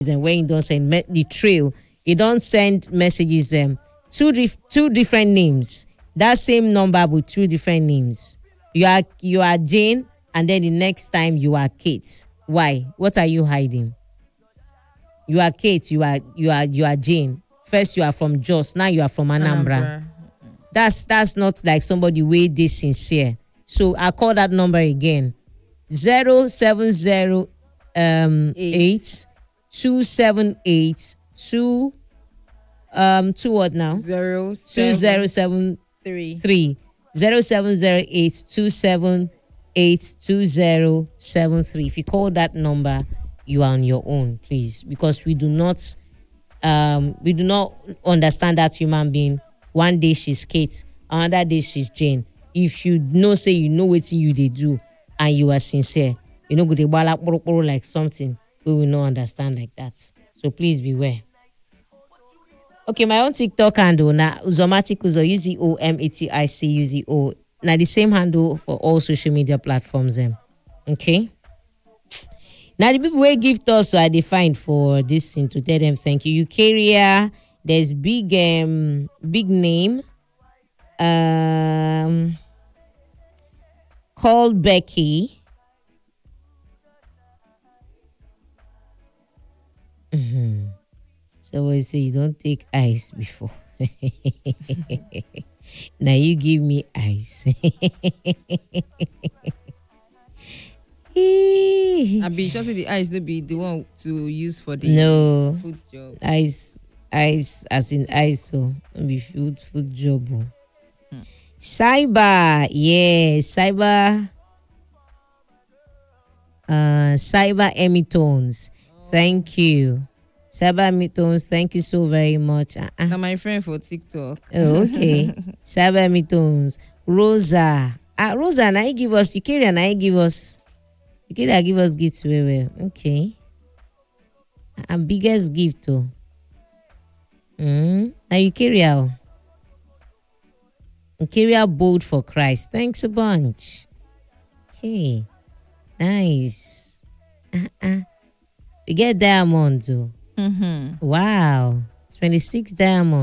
and when you don't send the trail, you don't send messages two different names. That same number with two different names. You are Jane, and then the next time you are Kate. Why? What are you hiding? You are Kate, you are Jane. First you are from Jos, now you are from Anambra. That's not like somebody way this sincere. So I call that number again. 070 8 278 2 2 what now? 2073 0708 278 2073. If you call that number, you are on your own, please, because we do not understand that human being. One day she's Kate, another day she's Jane. If you know, say you know what you they do and you are sincere, you know, go dey like something we will not understand like that. So please beware. Okay, my own TikTok handle na Uzomatic Uzo, UZOMATIC UZO. Now the same handle for all social media platforms. Okay. Now the people wey gift us, so I defined for this thing to tell them thank you. Eukarya, there's big name called Becky. So we say you don't take ice before. Now you give me ice. I be sure say the ice no be the one to use for the food job. Ice as in ice, so be food job. Cyber, cyber Emitones. Thank you. Cyber Emitones, thank you so very much. Now my friend for TikTok. Oh, okay. Cyber Emitones. Rosa. Rosa, now you give us, Eukarya, now you give us. Eukarya give us gifts well. Okay. And biggest gift too. Now Eukarya. Eukarya bold for Christ. Thanks a bunch. Okay. Nice. We get diamonds too. Wow. 26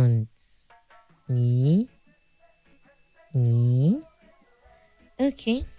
diamonds. Okay.